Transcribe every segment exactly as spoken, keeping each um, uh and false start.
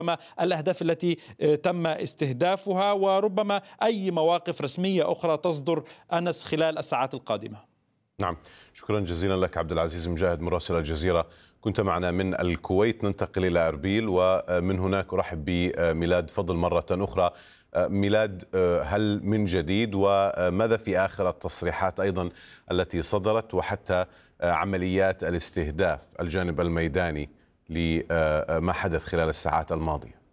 الأهداف التي تم استهدافها، وربما أي مواقف رسمية أخرى تصدر أنس خلال الساعات القادمة. نعم، شكرا جزيلا لك عبد العزيز مجاهد مراسل الجزيرة، كنت معنا من الكويت. ننتقل إلى أربيل ومن هناك أرحب بميلاد فضل مرة أخرى. ميلاد، هل من جديد وماذا في آخر التصريحات أيضا التي صدرت وحتى عمليات الاستهداف الجانب الميداني لما حدث خلال الساعات الماضية؟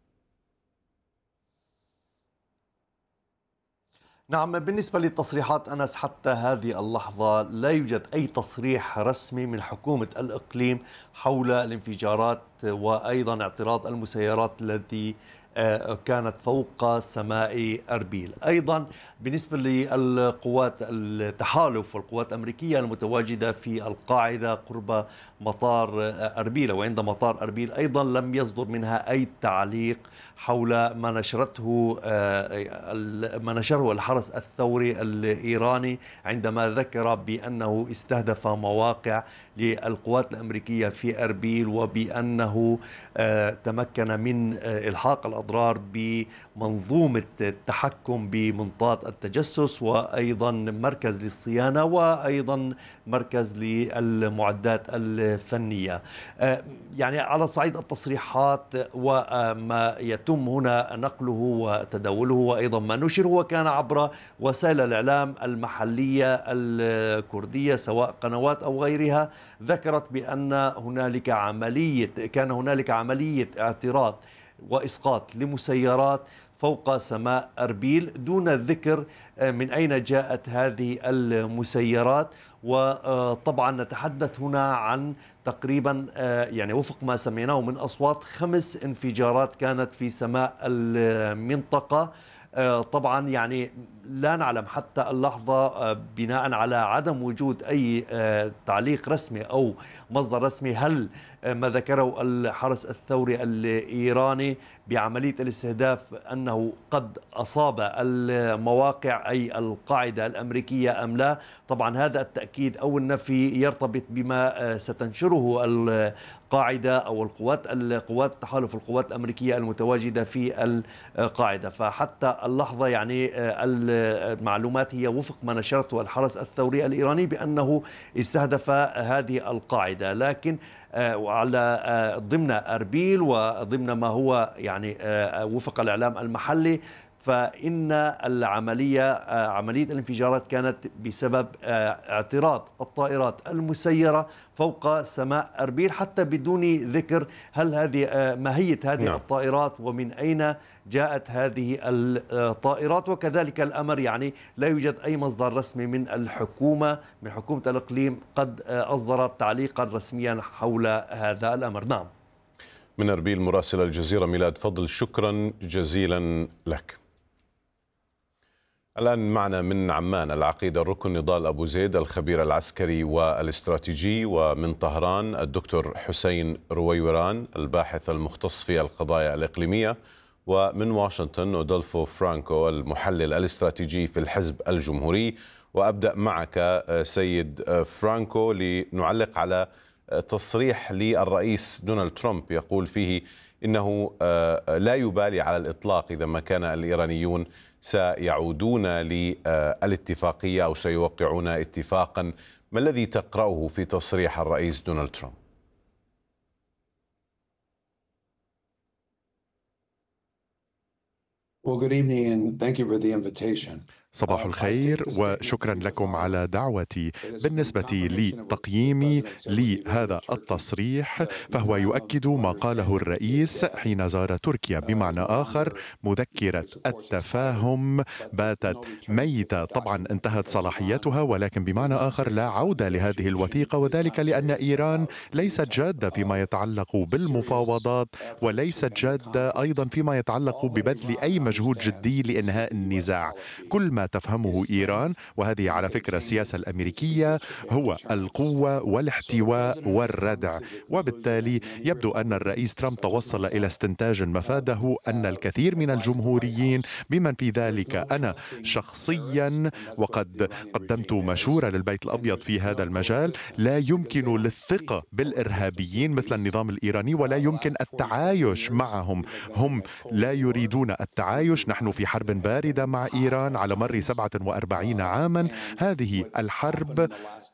نعم، بالنسبة للتصريحات أنس حتى هذه اللحظة لا يوجد أي تصريح رسمي من حكومة الإقليم حول الانفجارات وأيضا اعتراض المسيرات التي كانت فوق سماء أربيل. أيضا بالنسبة للقوات التحالف والقوات الأمريكية المتواجدة في القاعدة قرب مطار أربيل وعند مطار أربيل أيضا لم يصدر منها أي تعليق حول ما نشرته ما نشره الحرس الثوري الإيراني عندما ذكر بأنه استهدف مواقع للقوات الأمريكية في أربيل وبأنه تمكن من إلحاق الأضرار بمنظومة التحكم بمنطاد التجسس وأيضا مركز للصيانة وأيضا مركز للمعدات الفنية. يعني على صعيد التصريحات وما يتم هنا نقله وتداوله وأيضا ما نشر وكان عبر وسائل الإعلام المحلية الكردية سواء قنوات أو غيرها، ذكرت بأن هنالك عملية كان هنالك عملية اعتراض وإسقاط لمسيرات فوق سماء أربيل دون ذكر من أين جاءت هذه المسيرات. وطبعا نتحدث هنا عن تقريبا يعني وفق ما سمعناه من أصوات خمس انفجارات كانت في سماء المنطقة. طبعا يعني لا نعلم حتى اللحظة بناء على عدم وجود أي تعليق رسمي أو مصدر رسمي هل ما ذكره الحرس الثوري الإيراني بعملية الاستهداف أنه قد أصاب المواقع أي القاعدة الأمريكية أم لا. طبعا هذا التأكيد أو النفي يرتبط بما ستنشره القاعدة أو القوات القوات التحالف القوات الأمريكية المتواجدة في القاعدة. فحتى اللحظة يعني المعلومات هي وفق ما نشرته الحرس الثوري الإيراني بأنه استهدف هذه القاعدة، لكن على ضمن أربيل وضمن ما هو يعني وفق الإعلام المحلي فإن العملية عملية الانفجارات كانت بسبب اعتراض الطائرات المسيرة فوق سماء أربيل حتى بدون ذكر هل هذه ماهية هذه نعم. الطائرات ومن أين جاءت هذه الطائرات. وكذلك الأمر يعني لا يوجد أي مصدر رسمي من الحكومة من حكومة الإقليم قد أصدرت تعليقا رسميا حول هذا الأمر. نعم، من أربيل مراسل الجزيرة ميلاد فضل، شكرا جزيلا لك. الآن معنا من عمان العقيد الركن نضال أبو زيد الخبير العسكري والاستراتيجي، ومن طهران الدكتور حسين رويوران الباحث المختص في القضايا الإقليمية، ومن واشنطن أودولفو فرانكو المحلل الاستراتيجي في الحزب الجمهوري. وأبدأ معك سيد فرانكو لنعلق على تصريح للرئيس دونالد ترامب يقول فيه إنه لا يبالي على الإطلاق إذا ما كان الإيرانيون سيعودون للاتفاقية أو سيوقعون اتفاقا. ما الذي تقرأه في تصريح الرئيس دونالد ترامب؟ Well, good evening and thank you for the invitation. صباح الخير وشكرا لكم على دعوتي. بالنسبة لتقييمي لهذا التصريح فهو يؤكد ما قاله الرئيس حين زار تركيا، بمعنى آخر مذكرة التفاهم باتت ميتة، طبعا انتهت صلاحيتها، ولكن بمعنى آخر لا عودة لهذه الوثيقة، وذلك لأن إيران ليست جادة فيما يتعلق بالمفاوضات وليست جادة أيضا فيما يتعلق ببذل أي مجهود جدي لإنهاء النزاع. كل ما تفهمه إيران، وهذه على فكرة السياسة الأمريكية، هو القوة والاحتواء والردع. وبالتالي يبدو أن الرئيس ترامب توصل إلى استنتاج مفاده أن الكثير من الجمهوريين بمن في ذلك أنا شخصيا، وقد قدمت مشورة للبيت الأبيض في هذا المجال، لا يمكن للثقة بالإرهابيين مثل النظام الإيراني ولا يمكن التعايش معهم. هم لا يريدون التعايش. نحن في حرب باردة مع إيران على مر سبعة وأربعين عاما. هذه الحرب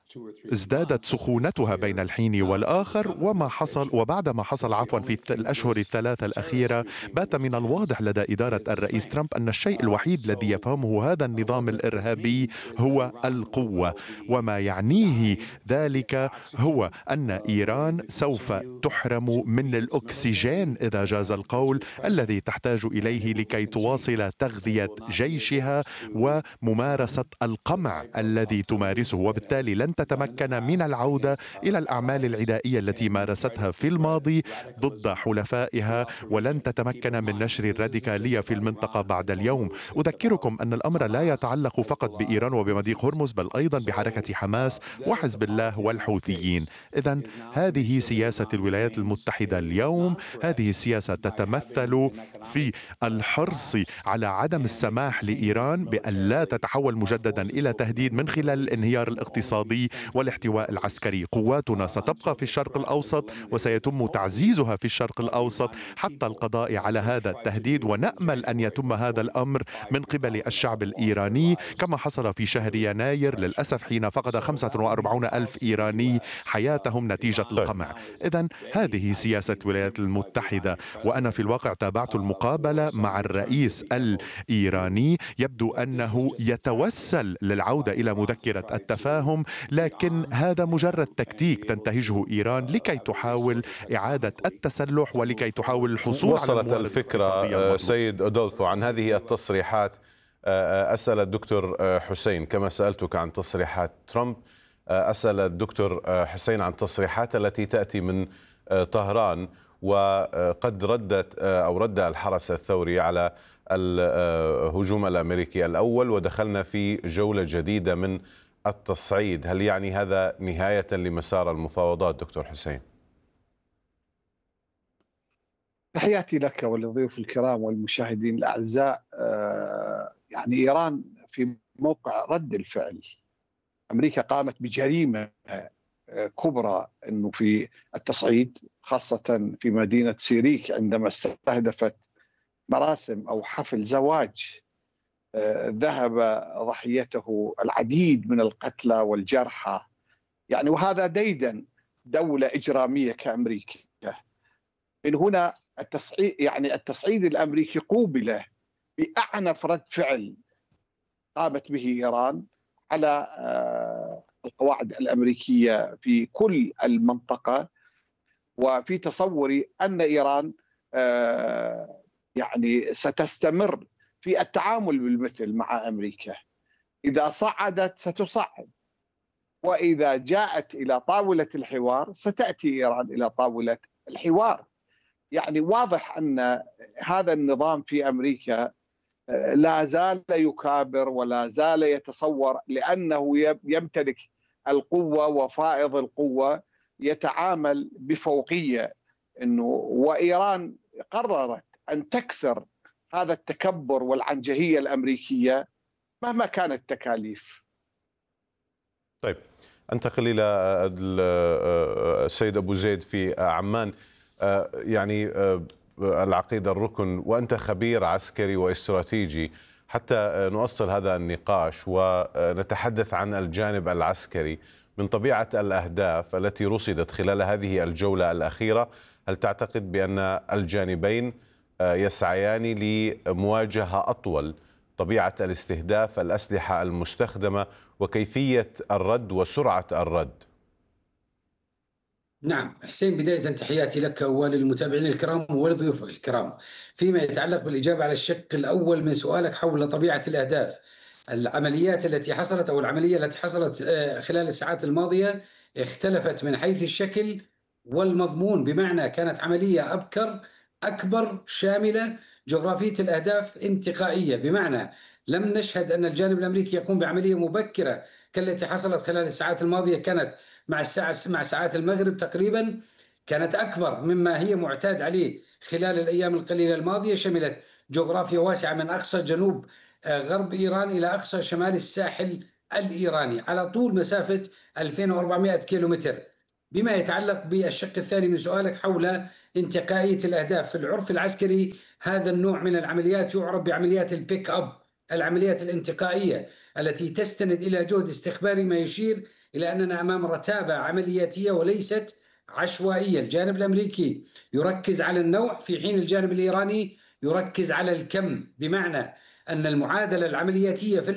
ازدادت سخونتها بين الحين والآخر، وما حصل وبعد ما حصل عفوا في الأشهر الثلاثة الأخيرة بات من الواضح لدى إدارة الرئيس ترامب أن الشيء الوحيد الذي يفهمه هذا النظام الإرهابي هو القوة، وما يعنيه ذلك هو أن إيران سوف تحرم من الأكسجين إذا جاز القول الذي تحتاج إليه لكي تواصل تغذية جيشها وممارسة القمع الذي تمارسه، وبالتالي لن تتمكن من العودة إلى الأعمال العدائية التي مارستها في الماضي ضد حلفائها، ولن تتمكن من نشر الراديكالية في المنطقة بعد اليوم. أذكركم أن الأمر لا يتعلق فقط بإيران وبمضيق هرمز، بل أيضا بحركة حماس وحزب الله والحوثيين. إذن هذه سياسة الولايات المتحدة اليوم. هذه السياسة تتمثل في الحرص على عدم السماح لإيران بأن لا تتحول مجددا إلى تهديد من خلال الانهيار الاقتصادي والاحتواء العسكري. قواتنا ستبقى في الشرق الأوسط وسيتم تعزيزها في الشرق الأوسط حتى القضاء على هذا التهديد، ونأمل أن يتم هذا الأمر من قبل الشعب الإيراني كما حصل في شهر يناير للأسف حين فقد خمسة وأربعين ألف إيراني حياتهم نتيجة القمع. إذن هذه سياسة الولايات المتحدة. وأنا في الواقع تابعت المقابلة مع الرئيس الإيراني، يبدو أنه يتوسل للعودة إلى مذكرة التفاهم، لكن هذا مجرد تكتيك تنتهجه إيران لكي تحاول إعادة التسلح ولكي تحاول الحصول على وصلت الفكرة سيد أودولفو عن هذه التصريحات. أسأل الدكتور حسين كما سألتك عن تصريحات ترامب، أسأل الدكتور حسين عن تصريحات التي تأتي من طهران، وقد ردت أو رد الحرس الثوري على الهجوم الأمريكي الأول، ودخلنا في جولة جديدة من التصعيد. هل يعني هذا نهاية لمسار المفاوضات دكتور حسين؟ تحياتي لك وللضيوف الكرام والمشاهدين الأعزاء. يعني إيران في موقع رد الفعل. أمريكا قامت بجريمة كبرى أنه في التصعيد، خاصة في مدينة سيريك عندما استهدفت مراسم أو حفل زواج ذهب ضحيته العديد من القتلى والجرحى. يعني وهذا ديدا دولة إجرامية كأمريكا. من هنا التصعيد، يعني التصعيد الأمريكي قوبل بأعنف رد فعل قامت به إيران على القواعد الأمريكية في كل المنطقة. وفي تصوري أن إيران يعني ستستمر في التعامل بالمثل مع أمريكا. إذا صعدت ستصعد، وإذا جاءت إلى طاولة الحوار ستأتي إيران إلى طاولة الحوار. يعني واضح أن هذا النظام في أمريكا لا زال يكابر ولا زال يتصور، لأنه يمتلك القوة وفائض القوة، يتعامل بفوقية. إنه وإيران قررت أن تكسر هذا التكبر والعنجهية الأمريكية مهما كانت التكاليف. طيب، أنتقل إلى السيد أبو زيد في عمان. يعني العقيدة الركن، وأنت خبير عسكري واستراتيجي، حتى نؤصل هذا النقاش ونتحدث عن الجانب العسكري من طبيعة الأهداف التي رصدت خلال هذه الجولة الأخيرة. هل تعتقد بأن الجانبين يسعيان لمواجهة أطول؟ طبيعة الاستهداف، الأسلحة المستخدمة، وكيفية الرد وسرعة الرد. نعم حسين، بداية تحياتي لك وللمتابعين الكرام ولضيوفك الكرام. فيما يتعلق بالإجابة على الشق الأول من سؤالك حول طبيعة الأهداف، العمليات التي حصلت أو العملية التي حصلت خلال الساعات الماضية اختلفت من حيث الشكل والمضمون، بمعنى كانت عملية أبكر أكبر شاملة، جغرافية الأهداف انتقائية، بمعنى لم نشهد أن الجانب الأمريكي يقوم بعملية مبكرة كالتي حصلت خلال الساعات الماضية، كانت مع الساعة مع ساعات المغرب تقريبا، كانت أكبر مما هي معتاد عليه خلال الأيام القليلة الماضية. شملت جغرافيا واسعة من أقصى جنوب غرب إيران إلى أقصى شمال الساحل الإيراني على طول مسافة ألفين وأربعمائة كيلومتر. بما يتعلق بالشق الثاني من سؤالك حول انتقائية الأهداف، في العرف العسكري هذا النوع من العمليات يعرف بعمليات البيك أب، العمليات الانتقائية التي تستند إلى جهد استخباري، ما يشير إلى أننا أمام رتابة عملياتية وليست عشوائية. الجانب الأمريكي يركز على النوع في حين الجانب الإيراني يركز على الكم، بمعنى أن المعادلة العملياتية في